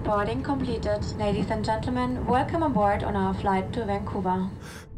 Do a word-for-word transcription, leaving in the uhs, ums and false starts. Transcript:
Boarding completed. Ladies and gentlemen, welcome aboard on our flight to Vancouver.